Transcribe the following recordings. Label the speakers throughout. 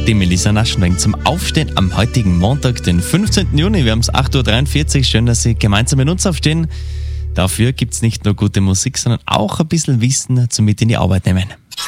Speaker 1: Die Melissa Naschenweng zum Aufstehen am heutigen Montag, den 15. Juni. Wir haben es 8.43 Uhr. Schön, dass Sie gemeinsam mit uns aufstehen. Dafür gibt es nicht nur gute Musik, sondern auch ein bisschen Wissen zum Mit in die Arbeit nehmen.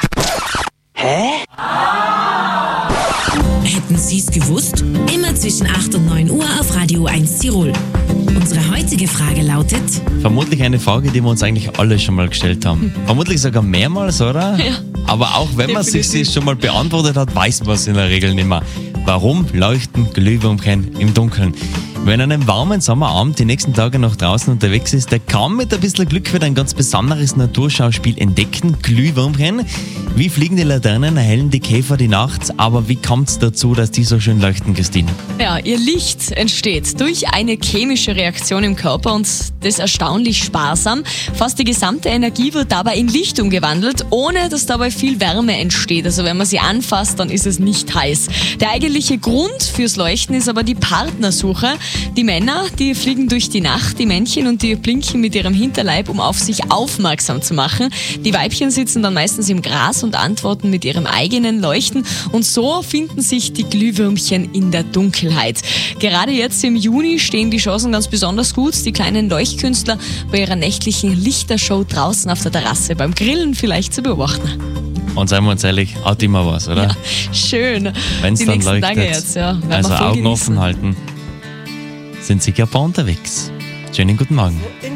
Speaker 2: Hätten Sie es gewusst? Immer zwischen 8 und 9 Uhr auf Radio 1 Tirol. Unsere heutige Frage lautet:
Speaker 1: Vermutlich eine Frage, die wir uns eigentlich alle schon mal gestellt haben. Vermutlich sogar mehrmals, oder?
Speaker 3: Ja.
Speaker 1: Aber auch wenn man sich sie schon mal beantwortet hat, weiß man es in der Regel nicht mehr. Warum leuchten Glühwürmchen im Dunkeln? Wer an einem warmen Sommerabend die nächsten Tage noch draußen unterwegs ist, der kann mit ein bisschen Glück wieder ein ganz besonderes Naturschauspiel entdecken. Glühwürmchen. Wie fliegen die Laternen, erhellen die Käfer die Nacht, aber wie kommt es dazu, dass die so schön leuchten, Christine?
Speaker 3: Ja, ihr Licht entsteht durch eine chemische Reaktion im Körper und das erstaunlich sparsam. Fast die gesamte Energie wird dabei in Licht umgewandelt, ohne dass dabei viel Wärme entsteht. Also wenn man sie anfasst, dann ist es nicht heiß. Der eigentliche Grund fürs Leuchten ist aber die Partnersuche. Die Männer, die fliegen durch die Nacht, die Männchen, und die blinken mit ihrem Hinterleib, um auf sich aufmerksam zu machen. Die Weibchen sitzen dann meistens im Gras und antworten mit ihrem eigenen Leuchten, und so finden sich die Glühwürmchen in der Dunkelheit. Gerade jetzt im Juni stehen die Chancen ganz besonders gut, die kleinen Leuchtkünstler bei ihrer nächtlichen Lichtershow draußen auf der Terrasse beim Grillen vielleicht zu beobachten.
Speaker 1: Und seien wir uns ehrlich, hat immer was, oder?
Speaker 3: Ja, schön.
Speaker 1: Wenn es
Speaker 3: Die
Speaker 1: dann
Speaker 3: nächsten
Speaker 1: leuchtet.
Speaker 3: Tage jetzt, ja.
Speaker 1: Also Augen offen halten. Sind sicher ein paar unterwegs. Schönen guten Morgen.